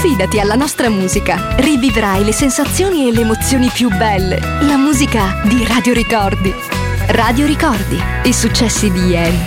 Affidati alla nostra musica. Rivivrai le sensazioni e le emozioni più belle. La musica di Radio Ricordi. Radio Ricordi, i successi di ieri,